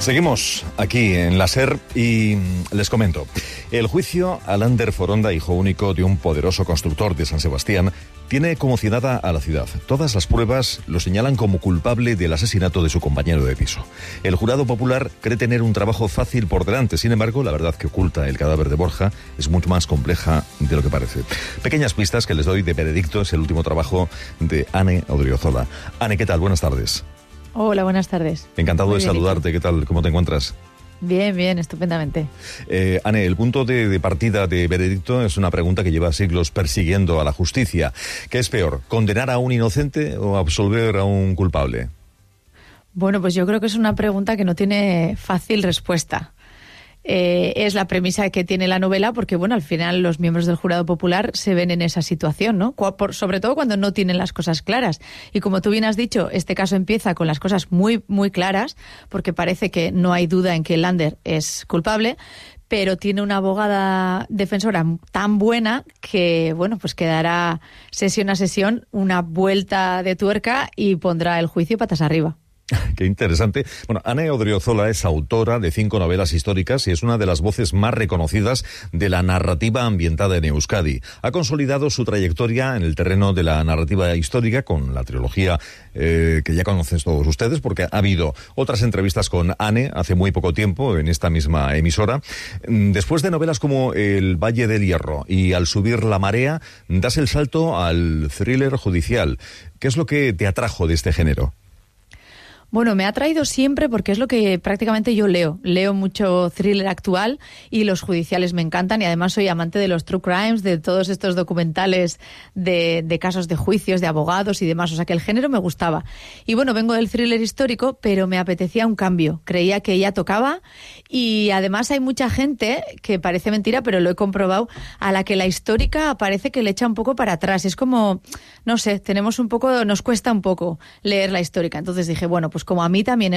Seguimos aquí en la SER y les comento. El juicio a Lander Foronda, hijo único de un poderoso constructor de San Sebastián, tiene conmocionada a la ciudad. Todas las pruebas lo señalan como culpable del asesinato de su compañero de piso. El jurado popular cree tener un trabajo fácil por delante. Sin embargo, la verdad que oculta el cadáver de Borja es mucho más compleja de lo que parece. Pequeñas pistas que les doy de Veredicto es el último trabajo de Ane Odriozola. Ane, ¿qué tal? Buenas tardes. Hola, buenas tardes. Encantado de saludarte. ¿Qué tal? ¿Cómo te encuentras? Bien, bien, estupendamente. Ane, el punto de partida de Veredicto es una pregunta que lleva siglos persiguiendo a la justicia. ¿Qué es peor, condenar a un inocente o absolver a un culpable? Bueno, pues yo creo que es una pregunta que no tiene fácil respuesta. Es la premisa que tiene la novela porque, bueno, al final los miembros del jurado popular se ven en esa situación, ¿no? Sobre todo cuando no tienen las cosas claras. Y como tú bien has dicho, este caso empieza con las cosas muy, muy claras, porque parece que no hay duda en que Lander es culpable, pero tiene una abogada defensora tan buena que, bueno, pues que dará sesión a sesión una vuelta de tuerca y pondrá el juicio patas arriba. Qué interesante. Bueno, Ane Odriozola es autora de 5 novelas históricas y es una de las voces más reconocidas de la narrativa ambientada en Euskadi. Ha consolidado su trayectoria en el terreno de la narrativa histórica con la trilogía que ya conocen todos ustedes, porque ha habido otras entrevistas con Ane hace muy poco tiempo en esta misma emisora. Después de novelas como El Valle del Hierro y Al subir la marea, das el salto al thriller judicial. ¿Qué es lo que te atrajo de este género? Bueno, me ha atraído siempre porque es lo que prácticamente yo leo. Leo mucho thriller actual y los judiciales me encantan y además soy amante de los true crimes, de todos estos documentales de casos de juicios, de abogados y demás. O sea que el género me gustaba. Y bueno, vengo del thriller histórico, pero me apetecía un cambio. Creía que ya tocaba y además hay mucha gente, que parece mentira, pero lo he comprobado, a la que la histórica parece que le echa un poco para atrás. Es como, no sé, nos cuesta un poco leer la histórica. Entonces dije, bueno, pues como a mí también